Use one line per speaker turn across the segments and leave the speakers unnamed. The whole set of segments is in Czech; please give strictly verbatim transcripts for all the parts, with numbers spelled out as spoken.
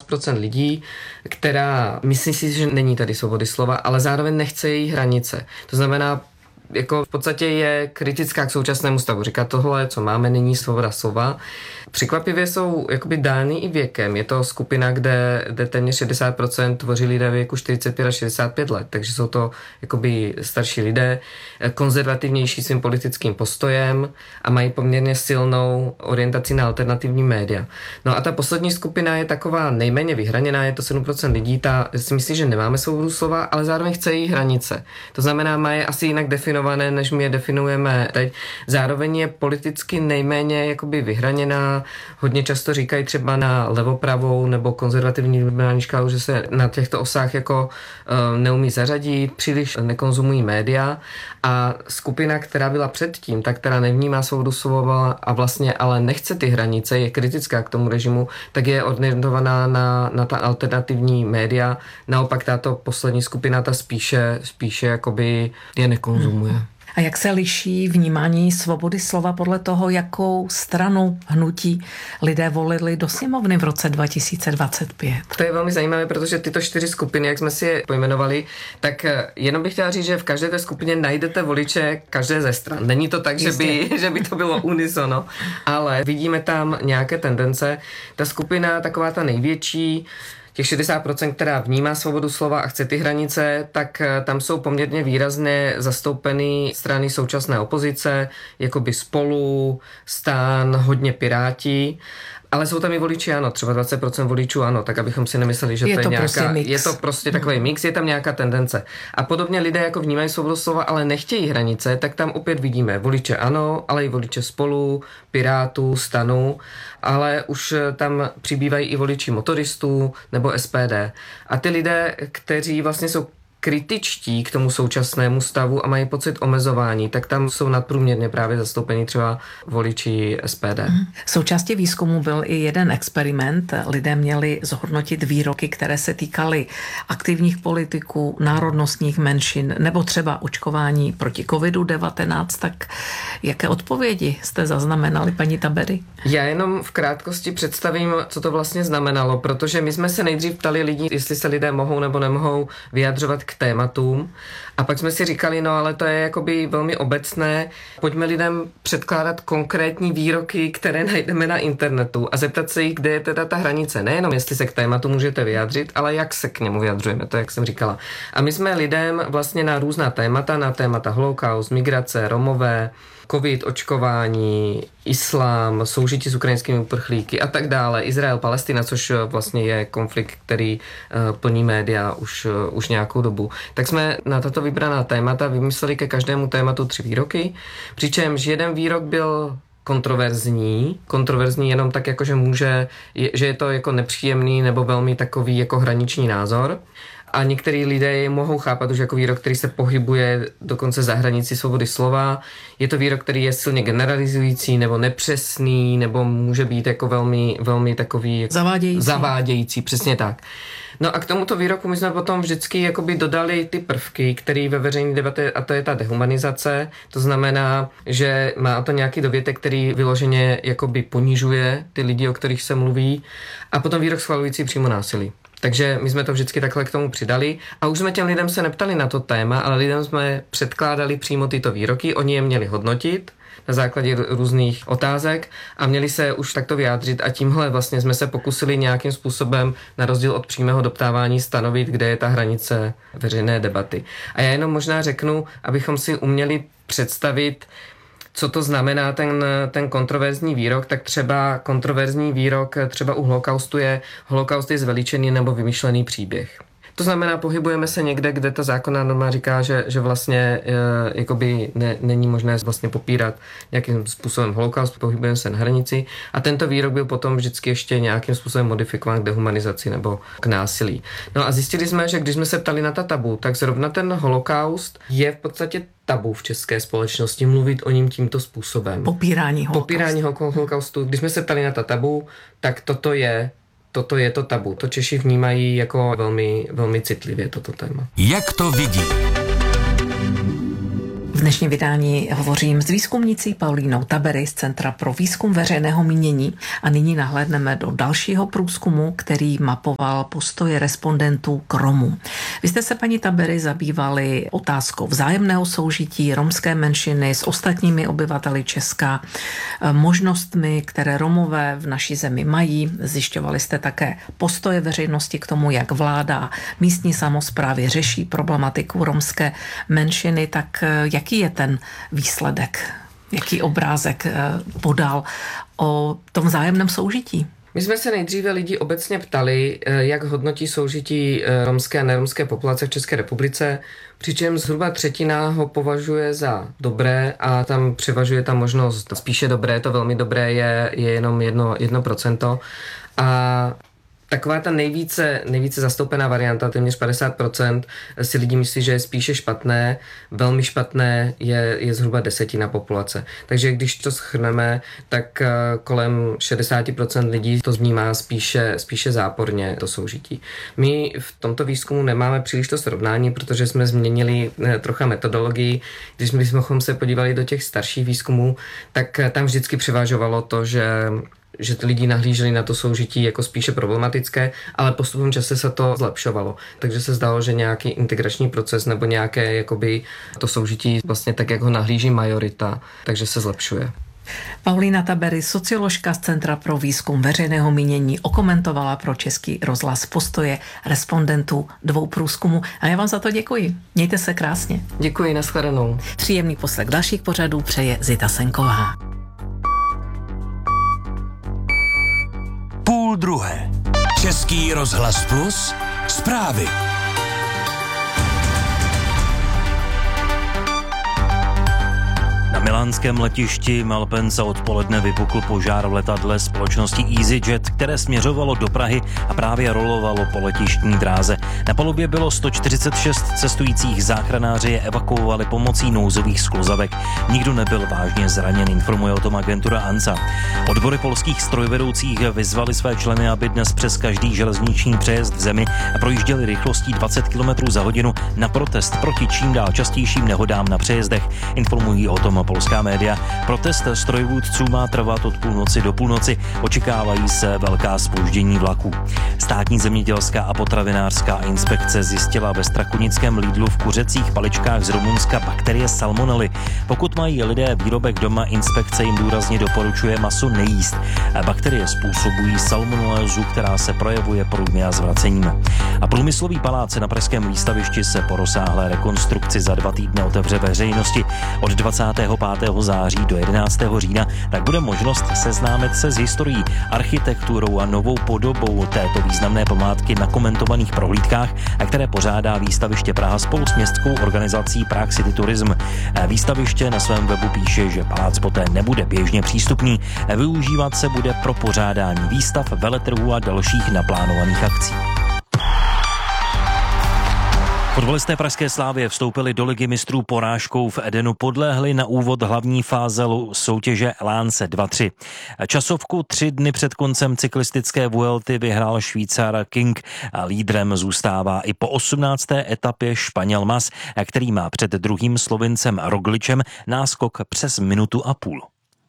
procent lidí, která myslí si, že není tady svobody slova, ale zároveň nechce její hranice. To znamená, jako v podstatě je kritická k současnému stavu. Říká, tohle, co máme, není svoboda slova. Překvapivě jsou jakoby dány i věkem. Je to skupina, kde, kde téměř šedesát procent tvoří lidé věku čtyřicet pět až šedesát pět let, takže jsou to jakoby starší lidé, konzervativnější svým politickým postojem a mají poměrně silnou orientaci na alternativní média. No a ta poslední skupina je taková nejméně vyhraněná, je to sedm procent lidí, ta si myslí, že nemáme svobodu slova, ale zároveň chce její hranice. To znamená, má je asi jinak definované, než my je definujeme teď. Zároveň je politicky nejméně jakoby vyhraněná. Hodně často říkají třeba na levopravou nebo konzervativní liberální škálu, že se na těchto osách jako uh, neumí zařadit, příliš nekonzumují média a skupina, která byla předtím, ta, která nevnímá svobodu slova a vlastně ale nechce ty hranice, je kritická k tomu režimu, tak je orientovaná na, na ta alternativní média. Naopak tato poslední skupina, ta spíše, spíše jakoby je nekonzumuje. Hmm.
A jak se liší vnímání svobody slova podle toho, jakou stranu hnutí lidé volili do sněmovny v roce dva tisíce dvacet pět?
To je velmi zajímavé, protože tyto čtyři skupiny, jak jsme si je pojmenovali, tak jenom bych chtěla říct, že v každé té skupině najdete voliče každé ze stran. Není to tak, že by, že by to bylo unisono, ale vidíme tam nějaké tendence. Ta skupina, taková ta největší, těch šedesát procent, která vnímá svobodu slova a chce ty hranice, tak tam jsou poměrně výrazně zastoupeny strany současné opozice, jakoby Spolu, STAN, hodně Piráti. Ale jsou tam i voliči, ano, třeba dvacet procent voličů, ano, tak abychom si nemysleli, že
je
to je
to
nějaká,
prostě mix.
Je to prostě takový mix, je tam nějaká tendence. A podobně lidé jako vnímají svobodu slova, ale nechtějí hranice, tak tam opět vidíme voliče ano, ale i voliče Spolu, Pirátů, STANu, ale už tam přibývají i voliči motoristů nebo S P D. A ty lidé, kteří vlastně jsou kritičtí k tomu současnému stavu a mají pocit omezování, tak tam jsou nadprůměrně právě zastoupení třeba voliči S P D.
Součástí výzkumu byl i jeden experiment. Lidé měli zhodnotit výroky, které se týkaly aktivních politiků, národnostních menšin nebo třeba očkování proti kovidu devatenáct. Tak jaké odpovědi jste zaznamenali, paní Tabery?
Já jenom v krátkosti představím, co to vlastně znamenalo, protože my jsme se nejdřív ptali lidí, jestli se lidé mohou nebo nemohou vyjadřovat k tématům. A pak jsme si říkali, no ale to je jakoby velmi obecné, pojďme lidem předkládat konkrétní výroky, které najdeme na internetu a zeptat se jich, kde je teda ta hranice. Nejenom jestli se k tématu můžete vyjádřit, ale jak se k němu vyjadřujeme, to jak jsem říkala. A my jsme lidem vlastně na různá témata, na témata holokaust, migrace, Romové, covid, očkování, islám, soužití s ukrajinskými uprchlíky a tak dále, Izrael, Palestina, což vlastně je konflikt, který uh, plní média už, uh, už nějakou dobu. Tak jsme na tato vybraná témata vymysleli ke každému tématu tři výroky, přičemž jeden výrok byl kontroverzní, kontroverzní jenom tak, jako že může, je, že je to jako nepříjemný nebo velmi takový jako hraniční názor. A některý lidé je mohou chápat už jako výrok, který se pohybuje dokonce za hranici svobody slova. Je to výrok, který je silně generalizující nebo nepřesný, nebo může být jako velmi, velmi takový
zavádějící.
zavádějící, přesně tak. No a k tomuto výroku my jsme potom vždycky jakoby dodali ty prvky, které ve veřejné debatě, a to je ta dehumanizace, to znamená, že má to nějaký dovětek, který vyloženě jakoby ponižuje ty lidi, o kterých se mluví, a potom výrok schvalující přímo násilí. Takže my jsme to vždycky takhle k tomu přidali a už jsme těm lidem se neptali na to téma, ale lidem jsme předkládali přímo tyto výroky, oni je měli hodnotit na základě různých otázek a měli se už takto vyjádřit a tímhle vlastně jsme se pokusili nějakým způsobem na rozdíl od přímého doptávání stanovit, kde je ta hranice veřejné debaty. A já jenom možná řeknu, abychom si uměli představit, co to znamená ten, ten kontroverzní výrok, tak třeba kontroverzní výrok třeba u holokaustu je holokaust je zveličený nebo vymyšlený příběh. To znamená, pohybujeme se někde, kde ta zákonná norma říká, že, že vlastně e, jakoby ne, není možné vlastně popírat nějakým způsobem holokaust, pohybujeme se na hranici a tento výrok byl potom vždycky ještě nějakým způsobem modifikován k dehumanizaci nebo k násilí. No a zjistili jsme, že když jsme se ptali na ta tabu, tak zrovna ten holokaust je v podstatě tabu v české společnosti mluvit o ním tímto způsobem.
Popírání holokaustu.
Popírání holokaustu. Když jsme se ptali na ta tabu, tak toto je Toto je to tabu. To Češi vnímají jako velmi, velmi citlivě toto téma.
Jak to vidí?
V dnešním vydání hovořím s výzkumnicí Paulínou Tabery z Centra pro výzkum veřejného mínění a nyní nahlédneme do dalšího průzkumu, který mapoval postoje respondentů k Romům. Vy jste se, paní Tabery, zabývali otázkou vzájemného soužití romské menšiny s ostatními obyvateli Česka, možnostmi, které Romové v naší zemi mají. Zjišťovali jste také postoje veřejnosti k tomu, jak vláda místní samosprávy řeší problematiku romské menšiny. Tak jaký je ten výsledek? Jaký obrázek podal o tom vzájemném soužití?
My jsme se nejdříve lidi obecně ptali, jak hodnotí soužití romské a neromské populace v České republice, přičemž zhruba třetina ho považuje za dobré a tam převažuje ta možnost spíše dobré, to velmi dobré je, je jenom jedno, jedno procento. A taková ta nejvíce, nejvíce zastoupená varianta, téměř padesát procent si lidi myslí, že je spíše špatné, velmi špatné je, je zhruba desetina populace. Takže když to shrneme, tak kolem šedesát procent lidí to vnímá spíše, spíše záporně, to soužití. My v tomto výzkumu nemáme příliš to srovnání, protože jsme změnili trocha metodologii. Když bychom se podívali do těch starších výzkumů, tak tam vždycky převažovalo to, že že ty lidi nahlíželi na to soužití jako spíše problematické, ale postupem čase se to zlepšovalo. Takže se zdalo, že nějaký integrační proces nebo nějaké jakoby to soužití vlastně tak, jak ho nahlíží majorita, takže se zlepšuje.
Paulína Tabery, socioložka z Centra pro výzkum veřejného mínění, okomentovala pro Český rozhlas postoje respondentů dvou průzkumů. A já vám za to děkuji. Mějte se krásně.
Děkuji, nashledanou.
Příjemný poslech dalších pořadů přeje Zita Senková.
Půl druhé. Český rozhlas plus. Zprávy.
Na milánském letišti Malpensa odpoledne vypukl požár v letadle společnosti EasyJet, které směřovalo do Prahy a právě rolovalo po letištní dráze. Na palubě bylo sto čtyřicet šest cestujících, záchranáři je evakuovali pomocí nouzových skluzavek. Nikdo nebyl vážně zraněn, informuje o tom agentura ANSA. Odbory polských strojvedoucích vyzvali své členy, aby dnes přes každý železniční přejezd v zemi projížděli rychlostí dvacet kilometrů za hodinu na protest proti čím dál častějším nehodám na přejezdech. Informují o tom polská média. Protest strojvůdců má trvat od půlnoci do půlnoci. Očekávají se velká zpoždění vlaků. Státní zemědělská a potravinářská inspekce zjistila ve strakonickém Lidlu v kuřecích paličkách z Rumunska bakterie salmonely. Pokud mají lidé výrobek doma, inspekce jim důrazně doporučuje maso nejíst. Bakterie způsobují salmonelézu, která se projevuje průjmy a zvracením. A průmyslový palác na pražském výstavišti se po rozsáhlé rekonstrukci za dva týdny otevře veřejnosti. Od dvacátého pátého září do jedenáctého října tak bude možnost seznámit se s historií, architekturou a novou podobou této významné památky na komentovaných prohlídkách, a které pořádá výstaviště Praha spolu s městskou organizací Prague City Tourism. Výstaviště na svém webu píše, že palác poté nebude běžně přístupný, využívat se bude pro pořádání výstav, veletrhů a dalších naplánovaných akcí. Fotbalisté pražské Slavie vstoupili do ligy mistrů porážkou v Edenu, podléhli na úvod hlavní fáze soutěže Lance dva tři. Časovku tři dny před koncem cyklistické Vuelty vyhrál Švýcar King a lídrem zůstává i po osmnácté etapě Španěl Mas, který má před druhým Slovincem Rogličem náskok přes minutu a půl.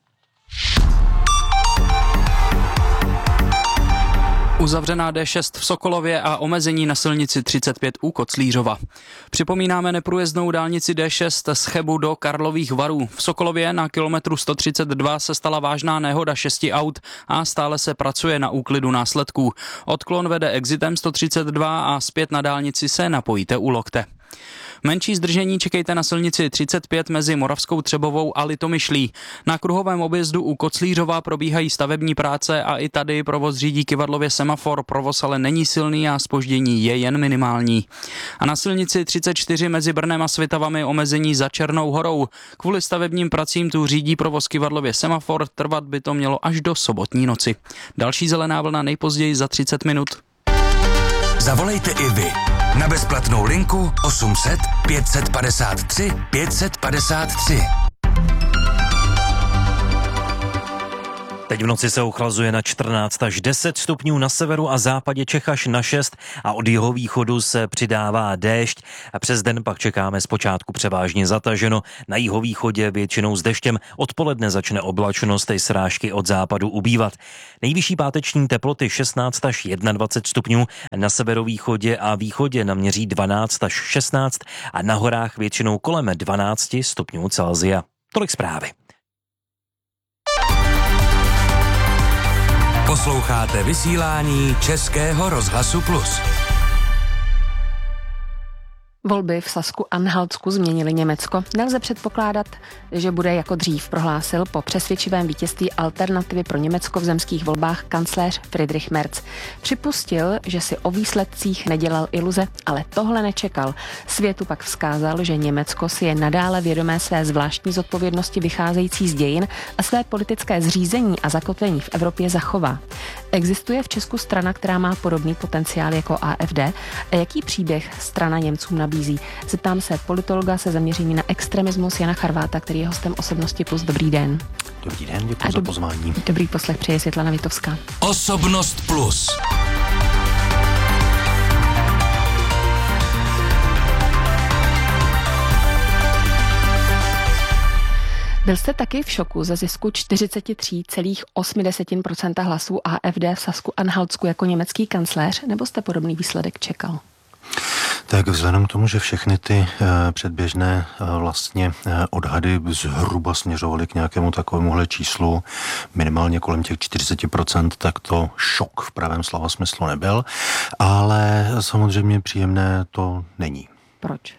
Uzavřená D šest v Sokolově a omezení na silnici třicet pět u Koclířova. Připomínáme neprůjezdnou dálnici D šest z Chebu do Karlových Varů. V Sokolově na kilometru sto třicet dva se stala vážná nehoda šesti aut a stále se pracuje na úklidu následků. Odklon vede exitem sto třicet dva a zpět na dálnici se napojíte u Lokte. Menší zdržení čekejte na silnici třicet pět mezi Moravskou Třebovou a Litomyšlí. Na kruhovém objezdu u Koclířova probíhají stavební práce a i tady provoz řídí kyvadlově semafor, provoz ale není silný a zpoždění je jen minimální. A na silnici třicet čtyři mezi Brnem a Svitavami omezení za Černou horou. Kvůli stavebním pracím tu řídí provoz kyvadlově semafor, trvat by to mělo až do sobotní noci. Další zelená vlna nejpozději za třicet minut.
Zavolejte i vy na bezplatnou linku osm set pět set padesát tři pět set padesát tři.
Teď v noci se ochlazuje na čtrnáct až deset stupňů, na severu a západě Čech až na šest a od jihovýchodu se přidává déšť a přes den pak čekáme zpočátku převážně zataženo, na jihovýchodě většinou s deštěm, odpoledne začne oblačnost i srážky od západu ubývat. Nejvyšší páteční teploty šestnáct až dvacet jedna stupňů, na severovýchodě a východě naměří dvanáct až šestnáct a na horách většinou kolem dvanáct stupňů Celsia. Tolik zprávy.
Posloucháte vysílání Českého rozhlasu Plus.
Volby v Sasku-Anhaltsku změnily Německo. Nelze předpokládat, že bude jako dřív, prohlásil po přesvědčivém vítězství Alternativy pro Německo v zemských volbách kancléř Friedrich Merz. Připustil, že si o výsledcích nedělal iluze, ale tohle nečekal. Světu pak vzkázal, že Německo si je nadále vědomé své zvláštní zodpovědnosti vycházející z dějin a své politické zřízení a zakotvení v Evropě zachová. Existuje v Česku strana, která má podobný potenciál jako A F D? A jaký příběh strana Němcům nabízí? Zeptám se politologa se zaměřením na extremismus Jana Charváta, který je hostem Osobnosti Plus. Dobrý den.
Dobrý den, děkuji za pozvání.
Dobrý poslech přeje Světlana Vitovská.
Osobnost Plus.
Byl jste taky v šoku ze zisku čtyřicet tři celá osm procenta hlasů A F D v Sasku-Anhaltsku jako německý kancléř, nebo jste podobný výsledek čekal?
Tak vzhledem k tomu, že všechny ty e, předběžné e, vlastně e, odhady zhruba směřovaly k nějakému takovémuhle číslu, minimálně kolem těch čtyřicet procent, tak to šok v pravém slova smyslu nebyl, ale samozřejmě příjemné to není.
Proč?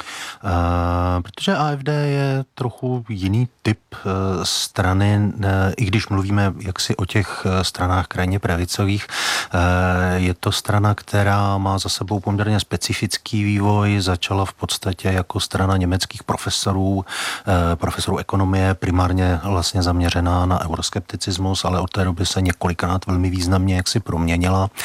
Uh, protože A F D je trochu jiný typ uh, strany, uh, i když mluvíme jaksi o těch uh, stranách krajně pravicových, uh, je to strana, která má za sebou poměrně specifický vývoj, začala v podstatě jako strana německých profesorů, uh, profesorů ekonomie, primárně vlastně zaměřená na euroskepticismus, ale od té doby se několikrát velmi významně jaksi proměnila uh,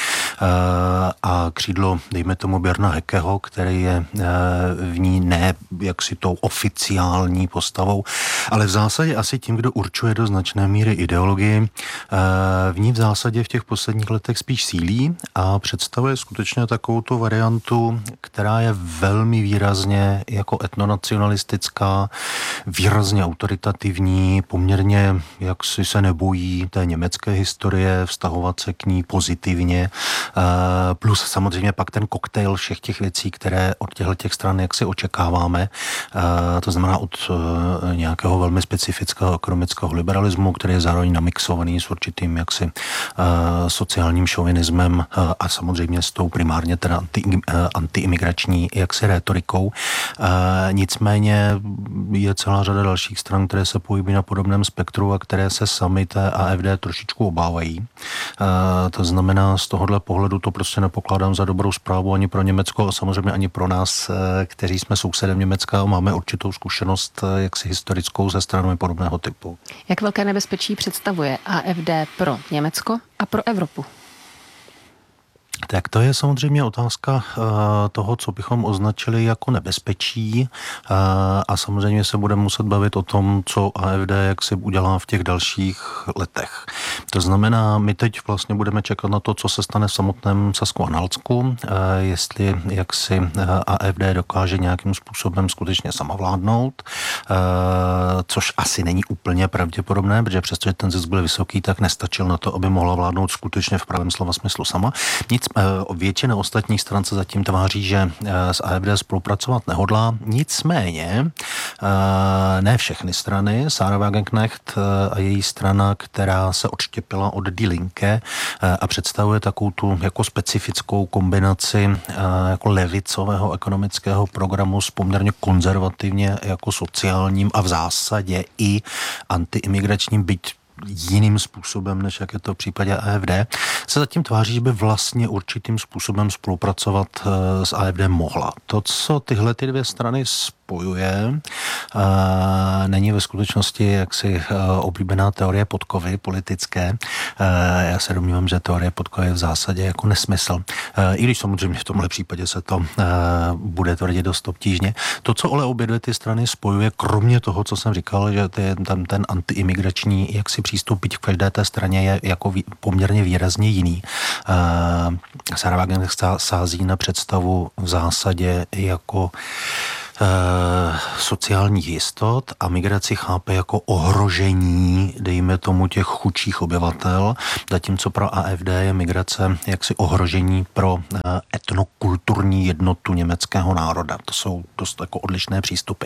a křídlo, dejme tomu Björna Höckeho, který je uh, v ní ne jaksi tou oficiální postavou, ale v zásadě asi tím, kdo určuje do značné míry ideologii, v ní v zásadě v těch posledních letech spíš sílí a představuje skutečně takovou tu variantu, která je velmi výrazně jako etnonacionalistická, výrazně autoritativní, poměrně jaksi se nebojí té německé historie, vztahovat se k ní pozitivně, plus samozřejmě pak ten koktejl všech těch věcí, které od těchto těch stran jaksi očekáváme. To znamená od nějakého velmi specifického ekonomického liberalismu, který je zároveň namixovaný s určitým jaksi sociálním šovinismem a samozřejmě s tou primárně teda anti, antiimigrační jaksi rétorikou. Nicméně je celá řada dalších stran, které se pohybí na podobném spektru a které se sami té A F D trošičku obávají. To znamená, z tohohle pohledu to prostě nepokládám za dobrou zprávu ani pro Německo a samozřejmě ani pro nás, kteří jsme sousedem Německa a máme určitou zkušenost jaksi historickou ze stranami podobného typu.
Jak velké nebezpečí představuje A F D pro Německo a pro Evropu?
Tak to je samozřejmě otázka uh, toho, co bychom označili jako nebezpečí uh, a samozřejmě se budeme muset bavit o tom, co A F D jak si udělá v těch dalších letech. To znamená, my teď vlastně budeme čekat na to, co se stane v samotném Sasku-Anhaltsku, uh, jestli jak si uh, A F D dokáže nějakým způsobem skutečně samavládnout, uh, což asi není úplně pravděpodobné, protože přestože ten zisk byl vysoký, tak nestačil na to, aby mohla vládnout skutečně v pravém slova smyslu sama. Nic Většina ostatních stran se zatím tváří, že s A F D spolupracovat nehodlá. Nicméně ne všechny strany. Sarah Wagenknecht a její strana, která se odštěpila od Die Linke a představuje takovou tu jako specifickou kombinaci jako levicového ekonomického programu s poměrně konzervativně jako sociálním a v zásadě i antiimigračním, byť jiným způsobem, než jak je to v případě A F D, se zatím tváří, že by vlastně určitým způsobem spolupracovat s A F D mohla. To, co tyhle ty dvě strany spojuje, není ve skutečnosti jaksi oblíbená teorie podkovy politické. Já se domnívám, že teorie podkovy je v zásadě jako nesmysl. I když samozřejmě v tomhle případě se to bude tvrdit dost obtížně. To, co ale obě dvě ty strany spojuje, kromě toho, co jsem říkal, že ten, ten antiimigrační jaksi přístup v každé té straně je jako poměrně výrazně jiný. Sarah Wagenknecht sází na představu v zásadě jako sociálních jistot a migraci chápe jako ohrožení, dejme tomu, těch chudších obyvatel, zatímco pro A F D je migrace jaksi ohrožení pro etnokulturní jednotu německého národa. To jsou dost jako odlišné přístupy.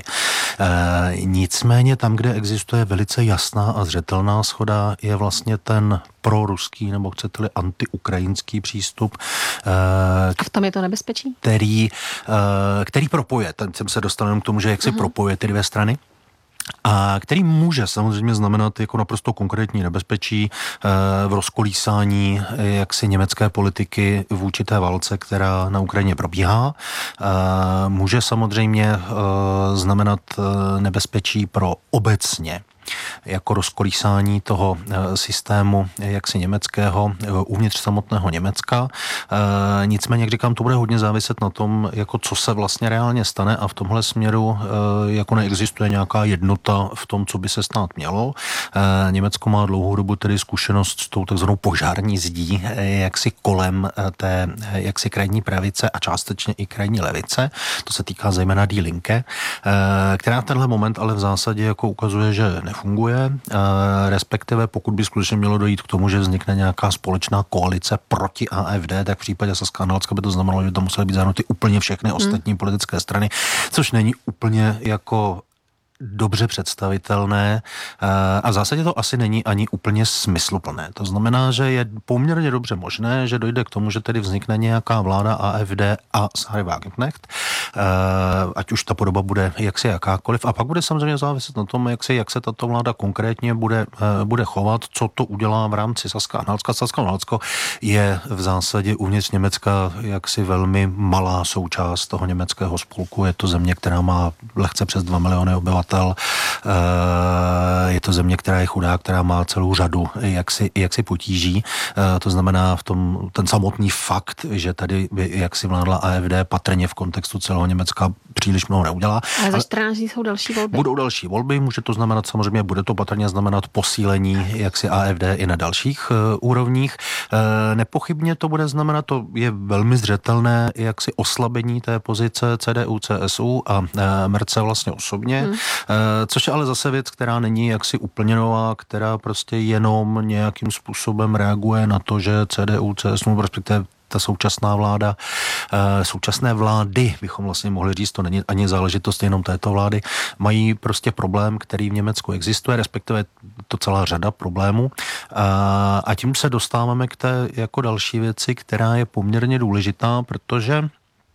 Nicméně tam, kde existuje velice jasná a zřetelná shoda, je vlastně ten proruský, nebo chcete-li antiukrajinský přístup.
A v tom je to nebezpečí?
Který, který propojuje, ten jsem se dostal jenom k tomu, že jak si uh-huh. propojuje ty dvě strany. A který může samozřejmě znamenat jako naprosto konkrétní nebezpečí v rozkolísání jaksi německé politiky vůči té válce, která na Ukrajině probíhá. Může samozřejmě znamenat nebezpečí pro obecně jako rozkolísání toho systému jaksi německého uvnitř samotného Německa. E, nicméně, jak říkám, to bude hodně záviset na tom, jako co se vlastně reálně stane a v tomhle směru e, jako neexistuje nějaká jednota v tom, co by se stát mělo. E, Německo má dlouhou dobu tedy zkušenost s tou takzvanou požární zdí, e, jaksi kolem té jaksi krajní pravice a částečně i krajní levice. To se týká zejména Die Linke, e, která v tenhle moment ale v zásadě jako ukazuje, že funguje, respektive pokud by skutečně mělo dojít k tomu, že vznikne nějaká společná koalice proti A F D, tak v případě Saska-Anhaltska by to znamenalo, že tam musely být zahrnuty úplně všechny ostatní hmm. politické strany, což není úplně jako dobře představitelné a v zásadě to asi není ani úplně smysluplné. To znamená, že je poměrně dobře možné, že dojde k tomu, že tedy vznikne nějaká vláda A F D a Sarah Wagenknecht, ať už ta podoba bude jaksi jakákoliv, a pak bude samozřejmě záviset na tom, jak se, jak se tato vláda konkrétně bude, bude chovat, co to udělá v rámci Saska-Anhaltska. Saska-Anhaltsko je v zásadě uvnitř Německa jaksi velmi malá součást toho německého spolku. Je to země, která má lehce přes dva miliony obyvatel. Je to země, která je chudá, která má celou řadu jaksi, jaksi potíží. To znamená v tom, ten samotný fakt, že tady jaksi vládla A F D patrně v kontextu celého Německa příliš mnoho neudělá.
Ale za čtrnáct dní jsou další volby.
Budou další volby, může to znamenat samozřejmě, bude to patrně znamenat posílení jaksi A F D i na dalších uh, úrovních. Uh, nepochybně to bude znamenat, to je velmi zřetelné, jaksi oslabení té pozice C D U, C S U a uh, Merce vlastně osobně, hmm. uh, což je ale zase věc, která není jaksi úplně nová, která prostě jenom nějakým způsobem reaguje na to, že C D U, C S U, respektive ta současná vláda, současné vlády, bychom vlastně mohli říct, to není ani záležitost jenom této vlády, mají prostě problém, který v Německu existuje, respektive to celá řada problémů. A tím se dostáváme k té jako další věci, která je poměrně důležitá, protože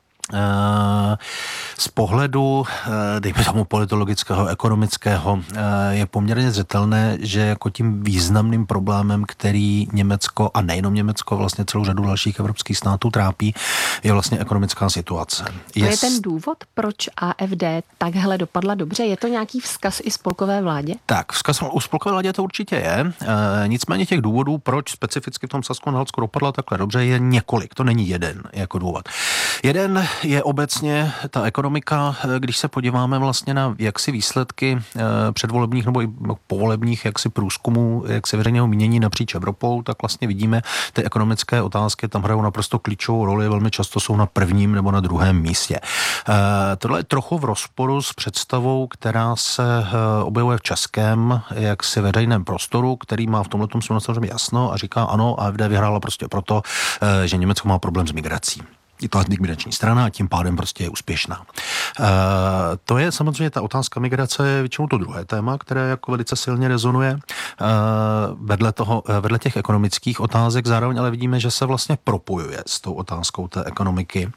z pohledu, dejme tomu politologického, ekonomického, je poměrně zřetelné, že jako tím významným problémem, který Německo a nejenom Německo, vlastně celou řadu dalších evropských států trápí, je vlastně ekonomická situace.
To je, je ten důvod, proč A F D takhle dopadla dobře? Je to nějaký vzkaz i spolkové vládě?
Tak, vzkaz u spolkové vládě to určitě je. E, nicméně těch důvodů, proč specificky v tom Sasku-Anhaltsku dopadla takhle dobře, je několik. To není jeden jako důvod. Jeden je obecně ta ekonomika, když se podíváme vlastně na jaksi výsledky předvolebních nebo i povolebních jaksi průzkumů jaksi veřejného mínění napříč Evropou, tak vlastně vidíme, ty ekonomické otázky tam hrajou naprosto klíčovou roli, velmi často jsou na prvním nebo na druhém místě. Tohle je trochu v rozporu s představou, která se objevuje v českém jaksi veřejném prostoru, který má v tomhletom samozřejmě jasno a říká ano, A F D vyhrála prostě proto, že Německo má problém s migrací. Je to antimigrační strana a tím pádem prostě je úspěšná. E, to je samozřejmě ta otázka migrace, je většinou to druhé téma, které jako velice silně rezonuje. E, vedle toho, vedle těch ekonomických otázek zároveň ale vidíme, že se vlastně propojuje s tou otázkou té ekonomiky.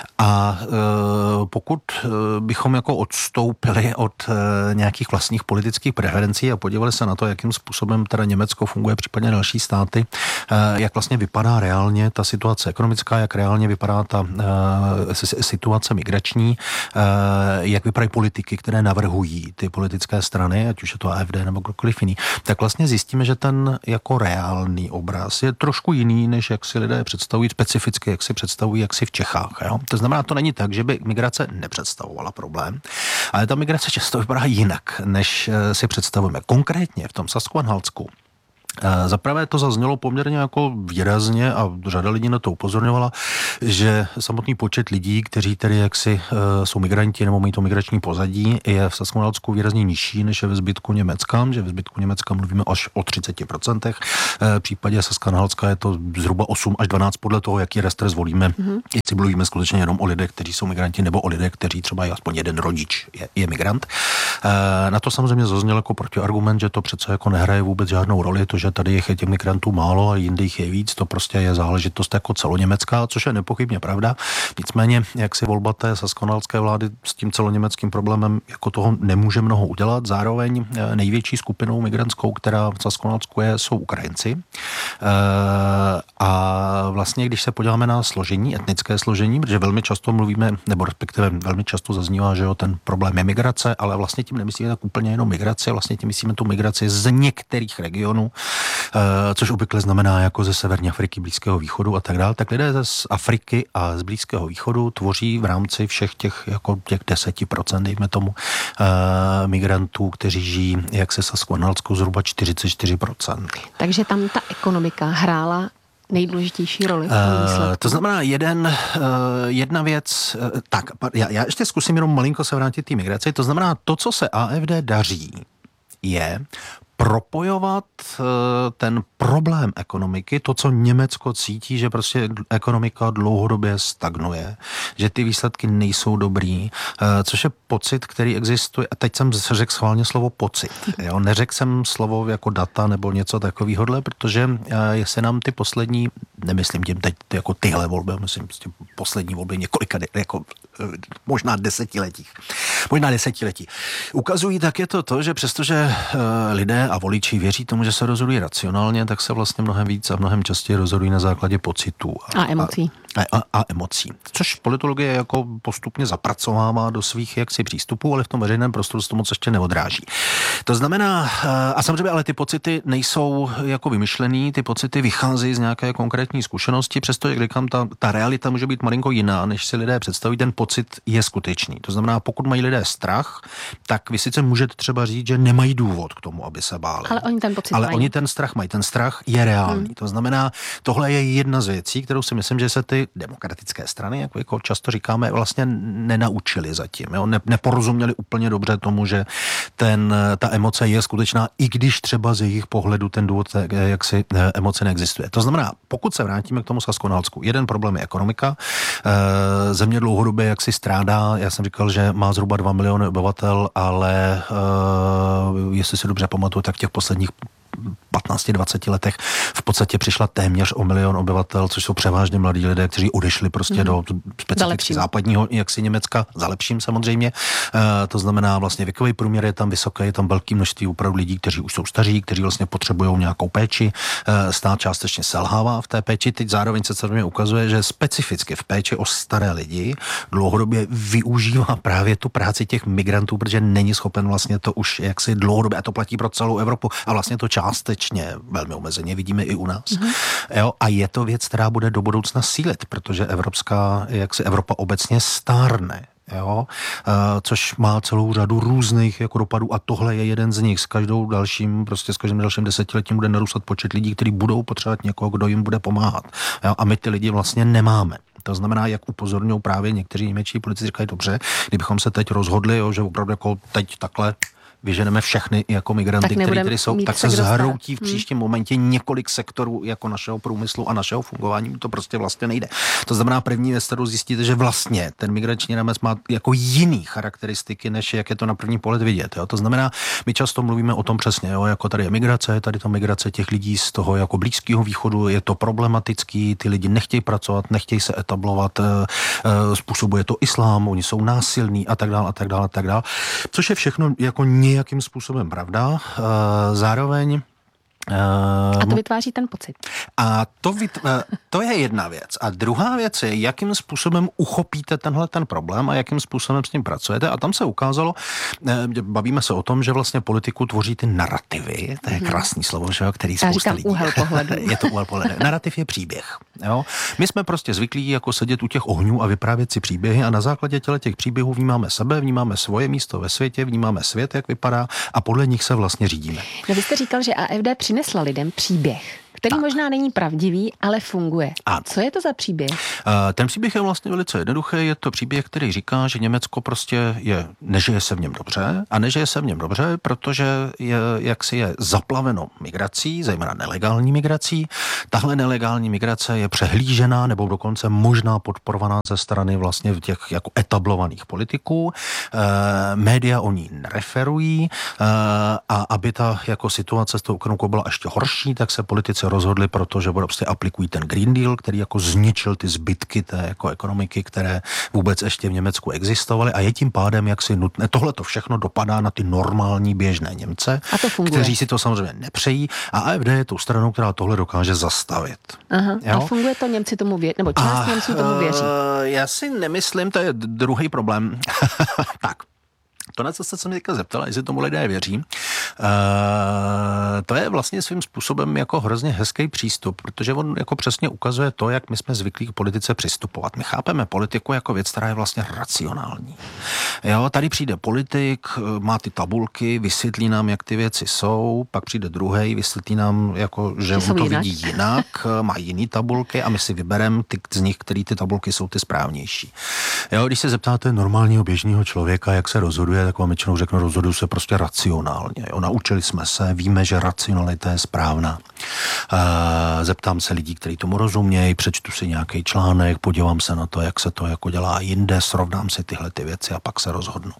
A e, pokud bychom jako odstoupili od e, nějakých vlastních politických preferencí a podívali se na to, jakým způsobem teda Německo funguje, případně další státy, e, jak vlastně vypadá reálně ta situace ekonomická, jak reálně vypadá ta e, situace migrační, e, jak vypadají politiky, které navrhují ty politické strany, ať už je to A F D nebo kdokoliv jiný, tak vlastně zjistíme, že ten jako reálný obraz je trošku jiný, než jak si lidé představují, specificky, jak si představují, jak si v Čechách. Jo? To znamená, to není tak, že by migrace nepředstavovala problém, ale ta migrace často vypadá jinak, než si představujeme. Konkrétně v tom Sasku-Anhaltsku zaprvé to zaznělo poměrně jako výrazně a řada lidí na to upozorňovala, že samotný počet lidí, kteří tedy jaksi jsou migranti nebo mají to migrační pozadí, je v Sasku-Anhaltsku výrazně nižší, než je ve zbytku Německa, že ve zbytku Německa mluvíme až o třicet procent. V případě Saska-Anhaltska je to zhruba osm až dvanáct podle toho, jaký restr zvolíme. Mm-hmm. Jestli mluvíme skutečně jenom o lidech, kteří jsou migranti, nebo o lidech, kteří třeba je aspoň jeden rodič je, je migrant. Na to samozřejmě zazněl jako protiargument, že to přece jako nehraje vůbec žádnou roli, to, že tady je těch migrantů málo a jinde jich je víc, to prostě je záležitost jako celoněmecká, což je nepochybně pravda. Nicméně, jak si volba té sasko-anhaltské vlády s tím celoněmeckým problémem jako toho nemůže mnoho udělat. Zároveň největší skupinou migrantskou, která v Sasko-Anhaltsku je, jsou Ukrajinci. A vlastně, když se podíváme na složení, etnické složení, protože velmi často mluvíme, nebo respektive velmi často zaznívá, že jo, ten problém je migrace, ale vlastně tím nemyslíme tak úplně jenom migraci, vlastně tím myslíme tu migraci z některých regionů, což obvykle znamená jako ze severní Afriky, Blízkého východu a tak dále, tak lidé z Afriky a z Blízkého východu tvoří v rámci všech těch jako těch deset procent, dejme tomu, migrantů, kteří žijí, jak se Sasku-Anhaltsku, zhruba čtyřicet čtyři procent.
Takže tam ta ekonomika hrála nejdůležitější roli v tom výsledku.
Uh, to znamená jeden, uh, jedna věc, uh, tak, já, já ještě zkusím jenom malinko se vrátit té migraci, to znamená to, co se A F D daří, je propojovat ten problém ekonomiky, to, co Německo cítí, že prostě ekonomika dlouhodobě stagnuje, že ty výsledky nejsou dobrý, což je pocit, který existuje. A teď jsem řekl schválně slovo pocit. Jo? Neřekl jsem slovo jako data nebo něco takovýhodle, protože jestli nám ty poslední, nemyslím tím teď jako tyhle volby, myslím tím poslední volby několika, jako možná desetiletích, možná desetiletí, ukazují, tak je to to, že přestože lidé a voliči věří tomu, že se rozhodují racionálně, tak se vlastně mnohem víc a mnohem častěji rozhodují na základě pocitů.
A, a emocí.
A, a, a emocí. Což politologie jako postupně zapracovává do svých jaksi přístupů, ale v tom veřejném prostoru se to moc ještě neodráží. To znamená, a samozřejmě ale ty pocity nejsou jako vymyšlený, ty pocity vycházejí z nějaké konkrétní zkušenosti, přesto, jak říkám, ta, ta realita může být malinko jiná, než si lidé představí, ten pocit je skutečný. To znamená, pokud mají lidé strach, tak vy sice můžete třeba říct, že nemají důvod k tomu, aby se báli.
Ale oni ten pocit
Ale
mají.
oni ten strach mají. Ten strach je reálný. Hmm. To znamená, tohle je jedna z věcí, kterou si myslím, že se ty demokratické strany, jako, jako často říkáme, vlastně nenaučili zatím. Jo? Ne, neporozuměli úplně dobře tomu, že ten, ta emoce je skutečná, i když třeba z jejich pohledu ten důvod, jak si emoce neexistuje. To znamená, pokud se vrátíme k tomu Sasko-Anhaltsku, jeden problém je ekonomika. Země dlouhodobě jak si strádá, já jsem říkal, že má zhruba dva miliony obyvatel, ale jestli si dobře pamatuju, tak v těch posledních patnáct dvacet letech v podstatě přišla téměř o milion obyvatel, což jsou převážně mladí lidé, kteří odešli prostě mm. do specificky západního jaksi Německa, za lepším samozřejmě. E, to znamená vlastně věkový průměr je tam vysoký, je tam velké množství opravdu lidí, kteří už jsou staří, kteří vlastně potřebují nějakou péči. E, stát částečně selhává v té péči. Teď zároveň se samozřejmě ukazuje, že specificky v péči o staré lidi dlouhodobě využívá právě tu práci těch migrantů, protože není schopen vlastně to už jaksi dlouhodobě, a to platí pro celou Evropu, a vlastně to částečně velmi omezeně vidíme i u nás. Mm-hmm. Jo, a je to věc, která bude do budoucna sílit, protože evropská, jak se Evropa obecně stárne. Jo, což má celou řadu různých jako dopadů a tohle je jeden z nich. S každou dalším, prostě s každým dalším desetiletím bude narůstat počet lidí, kteří budou potřebovat někoho, kdo jim bude pomáhat. Jo, a my ty lidi vlastně nemáme. To znamená, jak upozorňují právě někteří němečtí politici, říkají, dobře, kdybychom se teď rozhodli, jo, že opravdu jako teď takhle vyženeme všechny jako migranty, kteří tady jsou, tak se zhroutí v příštím hmm. momentě několik sektorů jako našeho průmyslu a našeho fungování. To prostě vlastně nejde. To znamená, první věc, kterou zjistíte, že vlastně ten migrační rámec má jako jiný charakteristiky, než jak je to na první pohled vidět. Jo? To znamená, my často mluvíme o tom přesně, jo? Jako tady je migrace, tady ta migrace těch lidí z toho jako Blízkého východu, je to problematický, ty lidi nechtějí pracovat, nechtějí se etablovat, způsobuje to islám, oni jsou násilní a tak dále a tak dále a tak dále. Což je všechno jako nějakým způsobem pravda. Zároveň
A to vytváří ten pocit.
A to, vytv- to je jedna věc. A druhá věc je, jakým způsobem uchopíte tenhle ten problém a jakým způsobem s ním pracujete. A tam se ukázalo, bavíme se o tom, že vlastně politiku tvoří ty narrativy. To je krásný slovo, že jo, který spousta lidí.
Úhel pohledu.
Je to úhel pohledu. Narrativ je příběh. Jo? My jsme prostě zvyklí jako sedět u těch ohňů a vyprávět si příběhy a na základě těle těch příběhů vnímáme sebe, vnímáme svoje místo ve světě, vnímáme svět, jak vypadá a podle nich se vlastně řídíme.
No, vy jste říkal, že A F D přinesla lidem příběh, který tak. možná není pravdivý, ale funguje. A co je to za příběh?
Ten příběh je vlastně velice jednoduchý. Je to příběh, který říká, že Německo prostě je, nežije se v něm dobře a nežije se v něm dobře, protože je, jaksi je zaplaveno migrací, zejména nelegální migrací. Tahle nelegální migrace je přehlížená nebo dokonce možná podporovaná ze strany vlastně těch jako etablovaných politiků. E, média o ní nereferují e, a aby ta jako situace s tou ekonomikou byla ještě horší, tak se politici rozhodli, protože prostě aplikují ten Green Deal, který jako zničil ty zbytky té jako ekonomiky, které vůbec ještě v Německu existovaly a je tím pádem jaksi nutné. Tohle to všechno dopadá na ty normální běžné Němce, kteří si to samozřejmě nepřejí a A F D je tou stranou, která tohle dokáže zastavit.
Aha. A funguje to, Němci tomu věří, nebo část a, Němců tomu věří?
Já si nemyslím, to je druhý problém. Tak. To, na co jste se mě teďka zeptala, jestli tomu lidé věří, uh, to je vlastně svým způsobem jako hrozně hezký přístup, protože on jako přesně ukazuje to, jak my jsme zvyklí k politice přistupovat. My chápeme politiku jako věc, která je vlastně racionální. Jo, tady přijde politik, má ty tabulky, vysvětlí nám, jak ty věci jsou, pak přijde druhej, vysvětlí nám, jako, že on to jinak. vidí jinak, má jiný tabulky a my si vybereme ty z nich, který ty tabulky jsou ty správnější. Jo, když se zeptáte normálního běžného člověka, jak se rozhoduje, tak vám většinou řeknu, rozhoduju se prostě racionálně. Jo. Naučili jsme se, víme, že racionalita je správná. E, zeptám se lidí, kteří tomu rozumějí, přečtu si nějaký článek, podívám se na to, jak se to jako dělá jinde, srovnám si tyhle ty věci a pak se rozhodnu.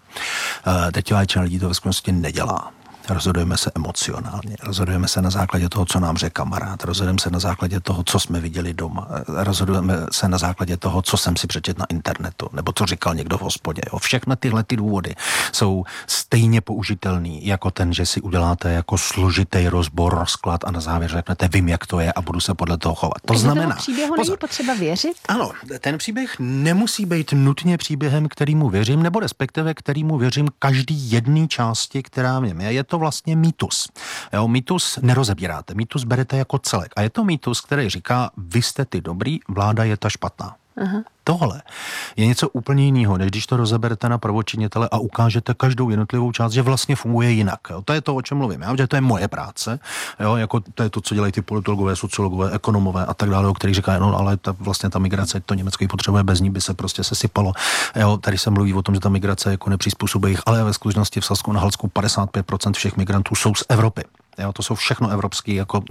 E, teď většina lidí to ve skutečnosti nedělá. Rozhodujeme se emocionálně, rozhodujeme se na základě toho, co nám řekl kamarád, rozhodujeme se na základě toho, co jsme viděli doma, rozhodujeme se na základě toho, co jsem si přečetl na internetu, nebo co říkal někdo v hospodě. Jo. Všechny tyhle ty důvody jsou stejně použitelný, jako ten, že si uděláte jako složitý rozbor, rozklad a na závěr řeknete, vím, jak to je a budu se podle toho chovat. To
Takže
znamená,
příběhu není potřeba věřit?
Ano, ten příběh nemusí být nutně příběhem, kterýmu věřím, nebo respektive kterýmu věřím každý jedné části, která v něm je. Je to vlastně mýtus. Jo, mýtus nerozebíráte, mýtus berete jako celek. A je to mýtus, který říká, vy jste ty dobrý, vláda je ta špatná. Aha. Tohle je něco úplně jiného, než když to rozeberete na prvočinitele a ukážete každou jednotlivou část, že vlastně funguje jinak. Jo. To je to, o čem mluvím. Já, že to je moje práce. Jo, jako to je to, co dělají ty politologové, sociologové, ekonomové a tak dále, o kterých říkají, no ale ta, vlastně ta migrace, to Německo potřebuje, bez ní by se prostě sesypalo. Jo, tady se mluví o tom, že ta migrace jako nepřizpůsobí, ale ve skutečnosti v Sasku na Halsku padesát pět procent všech migrantů jsou z Evropy. Jo, to jsou všechno evropský, jako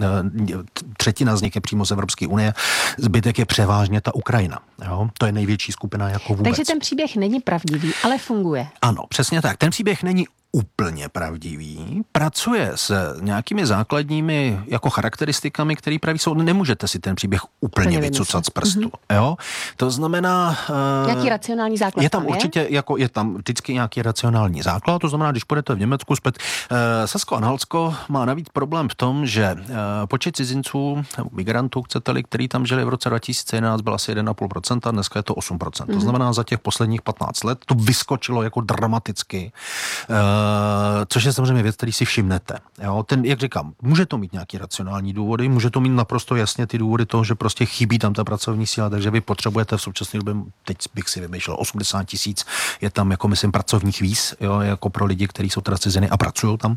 třetina z nich je přímo z Evropské unie, zbytek je převážně ta Ukrajina. Jo, to je největší skupina jako vůbec.
Takže ten příběh není pravdivý, ale funguje.
Ano, přesně tak. Ten příběh není úplně pravdivý, pracuje s nějakými základními jako charakteristikami, které praví jsou, nemůžete si ten příběh úplně vycucat z prstu. Mm-hmm. Jo? To znamená...
Nějaký uh, racionální základ
je tam je? určitě, jako je tam vždycky nějaký racionální základ, to znamená, když půjdete v Německu zpět, uh, Sasko-Anhaltsko má navíc problém v tom, že uh, počet cizinců, migrantů, chcete-li, který tam žili v roce dva tisíce jedenáct, byl asi jedna celá pět procenta, dneska je to osm procent. Mm-hmm. To znamená, za těch posledních patnáct let to vyskočilo jako dramaticky. Uh, což je samozřejmě věc, který si všimnete. Jo? Ten, jak říkám, může to mít nějaký racionální důvody, může to mít naprosto jasně ty důvody toho, že prostě chybí tam ta pracovní síla, takže vy potřebujete v současné době, teď bych si vymýšlel, osmdesát tisíc je tam jako myslím pracovních víz, jo? Jako pro lidi, kteří jsou teda ciziny a pracují tam, uh,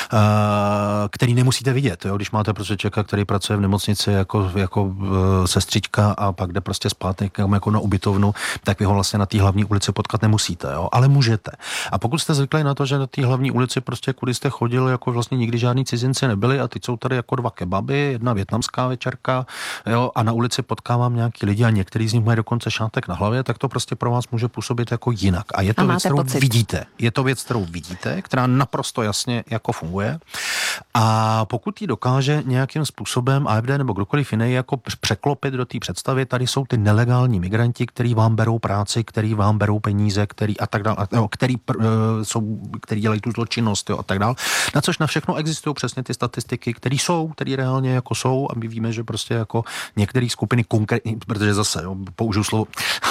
který nemusíte vidět. Jo? Když máte prostě člověka, který pracuje v nemocnici jako, jako uh, sestřička a pak jde prostě zpátky jako na ubytovnu, tak vy ho vlastně na té hlavní ulici potkat nemusíte, jo? Ale můžete. A pokud jste zvyklí na to, že té hlavní ulici, prostě kudy jste chodili, jako vlastně nikdy žádní cizinci nebyli a teď jsou tady jako dva kebaby, jedna vietnamská večerka, jo, a na ulici potkávám nějaký lidi a některý z nich mají dokonce šátek na hlavě, tak to prostě pro vás může působit jako jinak. A je to
a
věc, kterou
pocit.
vidíte. Je to věc, kterou vidíte, která naprosto jasně jako funguje. A pokud ji dokáže nějakým způsobem A F D nebo kdokoliv jiný jako překlopit do té představy, tady jsou ty nelegální migranti, který vám berou práci, který vám berou peníze, který a tak dále, který jsou, který dělají tu zločinnost, jo, a tak dále. Na což na všechno existují přesně ty statistiky, které jsou, které reálně jako jsou a my víme, že prostě jako některé skupiny konkrétní, protože zase, jo, použiju slovo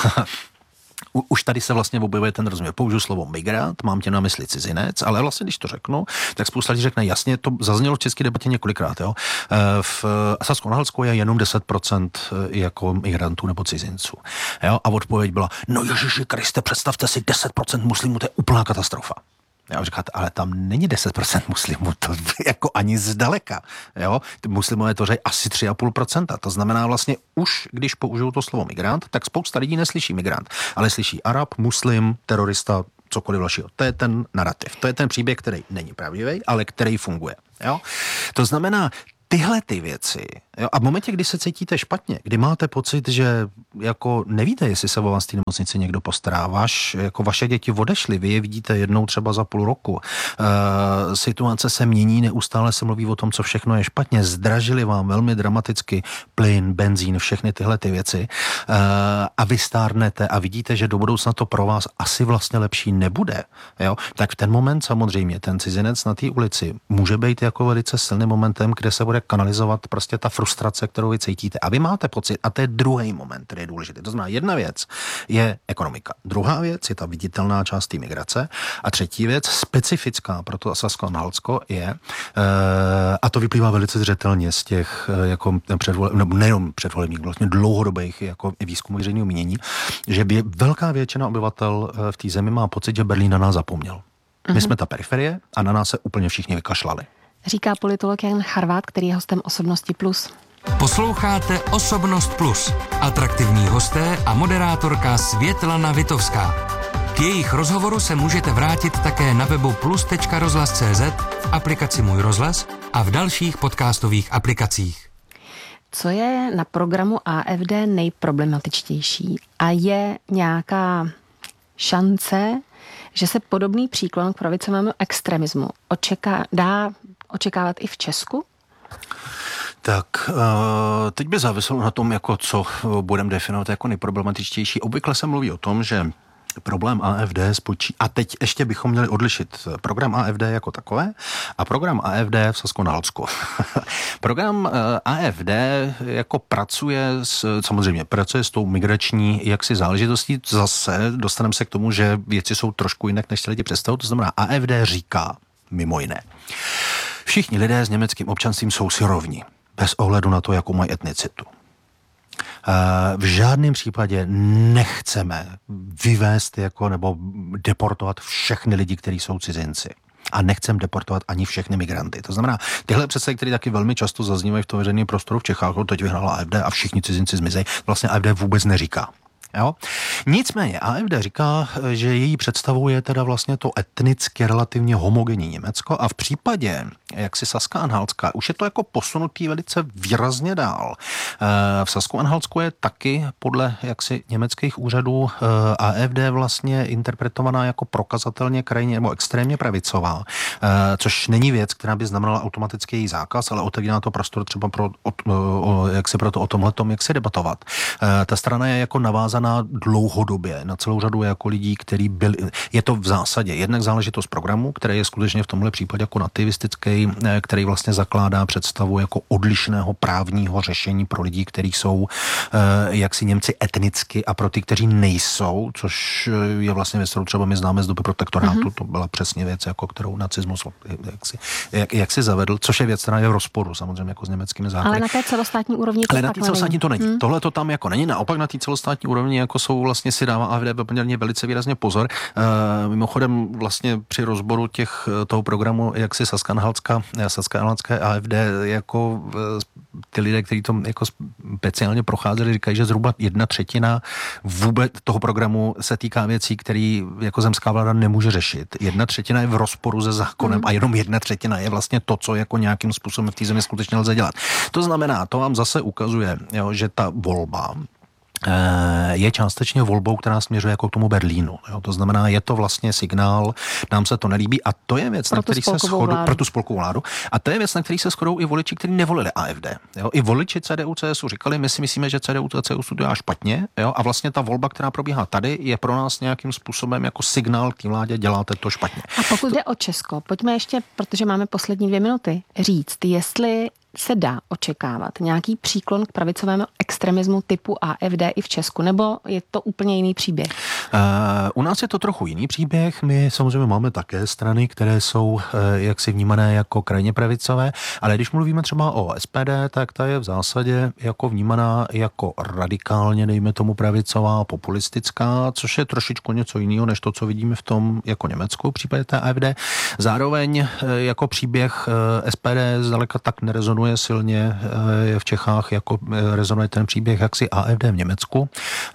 už tady se vlastně objevuje ten rozuměr. Použiju slovo migrant, mám tě na mysli cizinec, ale vlastně, když to řeknu, tak spousta lidí řekne, jasně, to zaznělo v české debatě několikrát, jo. V Sasku-Anhaltsku je jenom deset procent jako migrantů nebo cizinců, jo. A odpověď byla, no Ježiši Kriste, představte si, deset procent muslimů, to je úplná katastrofa. Já říkáte, ale tam není deset procent muslimů, to jako ani zdaleka, jo. Ty muslimové tvoří asi tři a půl procenta, to znamená vlastně už, když použiju to slovo migrant, tak spousta lidí neslyší migrant, ale slyší Arab, muslim, terorista, cokoliv dalšího. To je ten narrativ, to je ten příběh, který není pravdivý, ale který funguje, jo. To znamená, tyhle ty věci, jo, a v momentě, kdy se cítíte špatně, kdy máte pocit, že jako nevíte, jestli se o vás v té nemocnici někdo postará, vaš, jako vaše děti odešly, vy je vidíte jednou třeba za půl roku, e, situace se mění, neustále se mluví o tom, co všechno je špatně, zdražili vám velmi dramaticky plyn, benzín, všechny tyhle ty věci, e, a vy stárnete a vidíte, že do budoucna to pro vás asi vlastně lepší nebude, jo, tak v ten moment samozřejmě ten cizinec na té ulici může být jako velice silným momentem, kde se bude kanalizovat prostě ta frustrace, kterou vy cítíte. A vy máte pocit, a to je druhý moment, který je důležitý. To znamená, jedna věc je ekonomika. Druhá věc je ta viditelná část té migrace. A třetí věc, specifická pro to Sasko-Anhaltsko je, a to vyplývá velice zřetelně z těch jako předvole, nebo nejenom předvolebních, vlastně dlouhodobých jako výzkumů veřejného mínění, že by velká většina obyvatel v té zemi má pocit, že Berlín na nás zapomněl. My jsme ta periferie a na nás se úplně všichni vykašlali.
Říká politolog Jan Charvát, který je hostem Osobnosti plus.
Posloucháte Osobnost plus. Atraktivní hosté a moderátorka Světlana Vitovská. K jejich rozhovoru se můžete vrátit také na webu plus tečka rozhlas tečka cé zet, v aplikaci Můj rozhlas a v dalších podcastových aplikacích.
Co je na programu A F D nejproblematičtější a je nějaká šance, že se podobný příklon k pravicovému extremismu očeká, dá očekávat i v Česku?
Tak teď by záviselo na tom, jako co budeme definovat jako nejproblematičtější. Obvykle se mluví o tom, že problém A F D spočí... A teď ještě bychom měli odlišit program A F D jako takové a program A F D v Sasko-Anhaltsku. Program A F D jako pracuje s, samozřejmě pracuje s tou migrační jaksi záležitostí. Zase dostaneme se k tomu, že věci jsou trošku jinak, než si lidi představují. To znamená, A F D říká mimo jiné. Všichni lidé s německým občanstvím jsou si rovni, bez ohledu na to, jakou mají etnicitu. V žádném případě nechceme vyvést jako nebo deportovat všechny lidi, kteří jsou cizinci. A nechcem deportovat ani všechny migranty. To znamená, tyhle představy, které taky velmi často zaznívají v tom veřejném prostoru v Čechách, teď vyhrála A F D a všichni cizinci zmizejí, vlastně A F D vůbec neříká. Jo? Nicméně A F D říká, že její představou je teda vlastně to etnicky relativně homogenní Německo a v případě, jak si Saska-Anhaltska, už je to jako posunutý velice výrazně dál. V Sasku-Anhaltsku je taky podle jaksi německých úřadů A F D vlastně interpretovaná jako prokazatelně krajně nebo extrémně pravicová, což není věc, která by znamenala automaticky její zákaz, ale otevírá to prostor třeba pro, jak si pro to o tomhletom, jak si debatovat. Ta strana je jako navázaná dlouhodobě na celou řadu jako lidí, který byli, je to v zásadě jednak záležitost programu, který je skutečně v tomhle případě jako nativistický, který vlastně zakládá představu jako odlišného právního řešení pro lidi, kteří jsou jaksi Němci etnicky a pro ty, kteří nejsou, což je vlastně věc, kterou třeba my známe z doby protektorátu, mm-hmm. To byla přesně věc, jako kterou nacismus jak si, jak, jak si zavedl, což je věc, která je v rozporu samozřejmě jako s německými zákony.
Ale na té celostátní úrovni to
Ale na té celostátní to není. Hmm. Tohle to tam jako není, naopak na té celostátní úrovni jako jsou vlastně vlastně si dává A F D poměrně velice výrazně pozor. E, mimochodem vlastně při rozboru těch toho programu, jak si Saska-Anhaltská, Saska-Anhaltské A F D, jako ty lidé, kteří to jako speciálně procházeli, říkají, že zhruba jedna třetina vůbec toho programu se týká věcí, které jako zemská vláda nemůže řešit. Jedna třetina je v rozporu se zákonem mm. a jenom jedna třetina je vlastně to, co jako nějakým způsobem v té zemi skutečně lze dělat. To znamená, to vám zase ukazuje, jo, že ta volba je částečně volbou, která směřuje jako k tomu Berlínu. Jo? To znamená, je to vlastně signál, nám se to nelíbí a to je věc,
pro
na který se shodu, pro tu spolkovou vládu, a to je věc, na který se shodou i voliči, kteří nevolili A F D. Jo? I voliči C D U, C S U říkali, my si myslíme, že C D U, C S U dělá špatně, jo? A vlastně ta volba, která probíhá tady, je pro nás nějakým způsobem jako signál k té vládě, děláte to špatně.
A pokud to... jde o Česko, pojďme ještě, protože máme poslední dvě minuty, říct, jestli se dá očekávat nějaký příklon k pravicovému extremismu typu A F D i v Česku, nebo je to úplně jiný příběh?
Uh, u nás je to trochu jiný příběh. My samozřejmě máme také strany, které jsou uh, jaksi vnímané jako krajně pravicové, ale když mluvíme třeba o S P D, tak ta je v zásadě jako vnímaná jako radikálně, dejme tomu pravicová, populistická, což je trošičku něco jiného, než to, co vidíme v tom jako Německu v případě té A F D. Zároveň uh, jako příběh uh, S P D zdaleka tak nerezonuje silně v Čechách, jako rezonuje ten příběh jaksi A F D v Německu.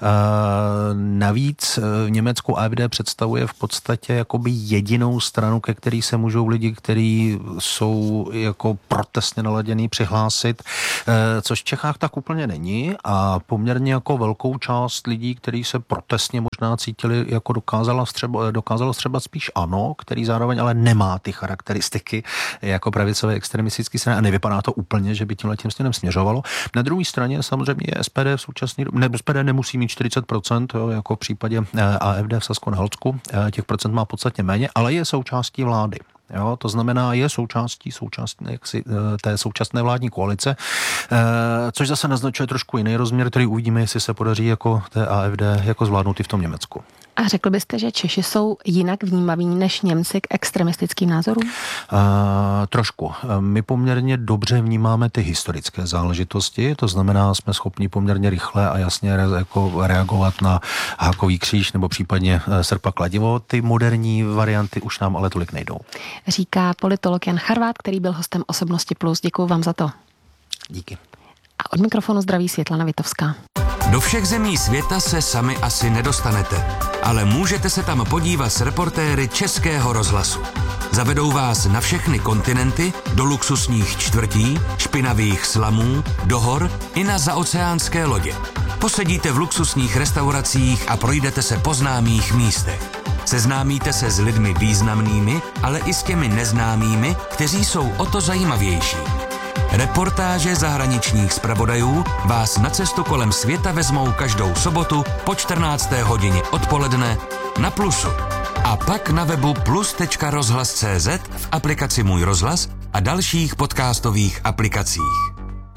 Navíc v Německu A F D představuje v podstatě jakoby jedinou stranu, ke který se můžou lidi, kteří jsou jako protestně naladěný, přihlásit, což v Čechách tak úplně není a poměrně jako velkou část lidí, kteří se protestně možná cítili, jako dokázala střeba, dokázalo střebat spíš ano, který zároveň ale nemá ty charakteristiky jako pravicové extremistické strany a nevypadá to úplně, že by tímhle tím směrem směřovalo. Na druhé straně samozřejmě S P D v současné době, ne, S P D nemusí mít čtyřicet procent, jo, jako v případě A F D v Sasko-Anhaltsku, těch procent má podstatně méně, ale je součástí vlády. Jo, to znamená, je součástí, součástí jaksi, té současné vládní koalice, což zase naznačuje trošku jiný rozměr, který uvidíme, jestli se podaří jako té A F D jako zvládnout i v tom Německu.
A řekl byste, že Češi jsou jinak vnímaví než Němci k extremistickým názorům?
Uh, trošku. My poměrně dobře vnímáme ty historické záležitosti, to znamená, jsme schopni poměrně rychle a jasně re, jako reagovat na hákový kříž nebo případně srp a kladivo. Ty moderní varianty už nám ale tolik nejdou.
Říká politolog Jan Charvát, který byl hostem Osobnosti plus. Děkuju vám za to.
Díky.
A od mikrofonu zdraví Světlana Vitovská.
Do všech zemí světa se sami asi nedostanete, ale můžete se tam podívat s reportéry Českého rozhlasu. Zavedou vás na všechny kontinenty, do luxusních čtvrtí, špinavých slamů, do hor i na zaoceánské lodě. Posedíte v luxusních restauracích a projdete se po známých místech. Seznámíte se s lidmi významnými, ale i s těmi neznámými, kteří jsou o to zajímavější. Reportáže zahraničních zpravodajů vás na cestu kolem světa vezmou každou sobotu po čtrnácté hodině odpoledne na Plusu. A pak na webu plus tečka rozhlas tečka cé zet, v aplikaci Můj rozhlas a dalších podcastových aplikacích.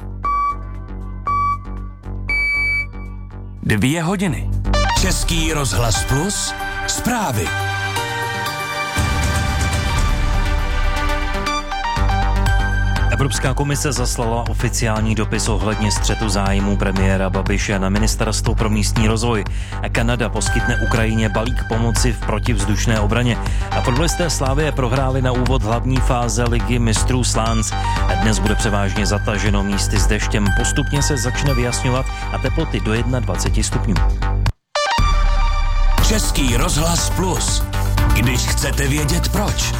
Dvě hodiny. Český rozhlas Plus. Zprávy.
Evropská komise zaslala oficiální dopis ohledně střetu zájmů premiéra Babiše na Ministerstvo pro místní rozvoj. Kanada poskytne Ukrajině balík pomoci v protivzdušné obraně. A fotbalisté Slavie prohráli na úvod hlavní fáze ligy mistrů Slánc. Dnes bude převážně zataženo místy s deštěm. Postupně se začne vyjasňovat a teploty do dvacet jedna stupňů.
Český rozhlas Plus. Když chcete vědět proč.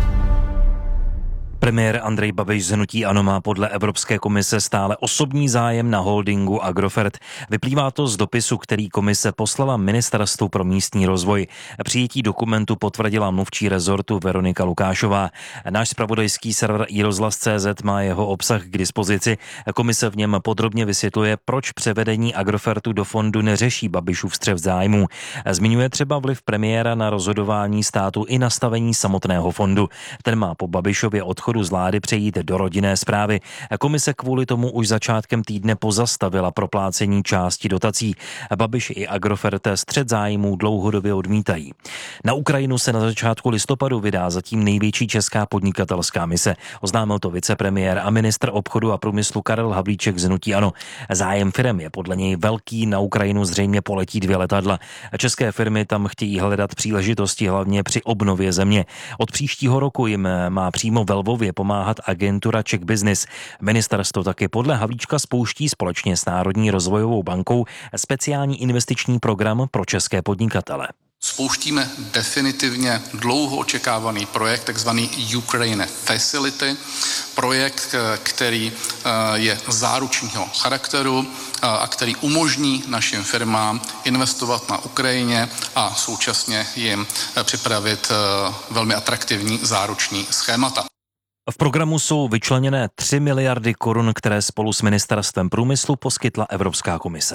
Premiér Andrej Babiš z hnutí ANO má podle Evropské komise stále osobní zájem na holdingu Agrofert. Vyplývá to z dopisu, který komise poslala Ministerstvu pro místní rozvoj. Přijetí dokumentu potvrdila mluvčí rezortu Veronika Lukášová. Náš zpravodajský server i rozhlas tečka cé zet má jeho obsah k dispozici. Komise v něm podrobně vysvětluje, proč převedení Agrofertu do fondu neřeší Babišův střet zájmů. Zmiňuje třeba vliv premiéra na rozhodování státu i nastavení samotného fondu. Ten má po Babišově odchodu odchodu z vlády přejít do rodinné správy. Komise kvůli tomu už začátkem týdne pozastavila proplácení části dotací. Babiš i Agrofert střet zájmů dlouhodobě odmítají. Na Ukrajinu se na začátku listopadu vydá zatím největší česká podnikatelská mise. Oznámil to vicepremiér a ministr obchodu a průmyslu Karel Havlíček z hnutí ANO. Zájem firem je podle něj velký, na Ukrajinu zřejmě poletí dvě letadla. České firmy tam chtějí hledat příležitosti hlavně při obnově země. Od příštího roku jim má přímo ve Lvově pomáhat agentura Czech Business. Ministerstvo taky podle Havlíčka spouští společně s Národní rozvojovou bankou speciální investiční program pro české podnikatele.
Spouštíme definitivně dlouho očekávaný projekt, takzvaný Ukraine Facility, projekt, který je záručního charakteru a který umožní našim firmám investovat na Ukrajině a současně jim připravit velmi atraktivní záruční schémata.
V programu jsou vyčleněné tři miliardy korun, které spolu s Ministerstvem průmyslu poskytla Evropská komise.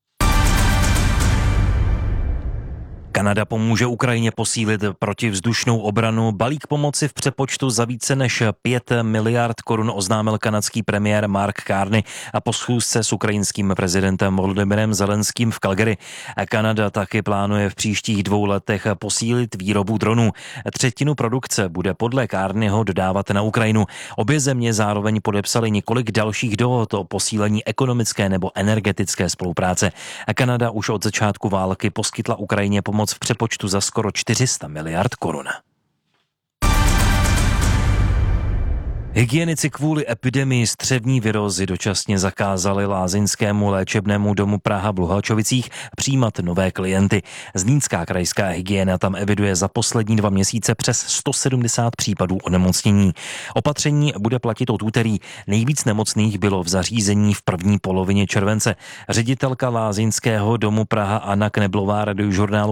Kanada pomůže Ukrajině posílit protivzdušnou obranu. Balík pomoci v přepočtu za více než pět miliard korun oznámil kanadský premiér Mark Carney a po schůzce s ukrajinským prezidentem Volodymyrem Zelenským v Calgary. Kanada taky plánuje v příštích dvou letech posílit výrobu dronů. Třetinu produkce bude podle Carneyho dodávat na Ukrajinu. Obě země zároveň podepsaly několik dalších dohod o posílení ekonomické nebo energetické spolupráce. Kanada už od začátku války poskytla Ukrajině pomoc v přepočtu za skoro čtyři sta miliard korun. Hygienici kvůli epidemii střevní virózy dočasně zakázali lázeňskému léčebnému domu Praha v Luhačovicích přijímat nové klienty. Zlínská krajská hygiena tam eviduje za poslední dva měsíce přes sto sedmdesát případů onemocnění. Opatření bude platit od úterý. Nejvíc nemocných bylo v zařízení v první polovině července. Ředitelka lázeňského domu Praha Anna Kneblová Radiožurnálu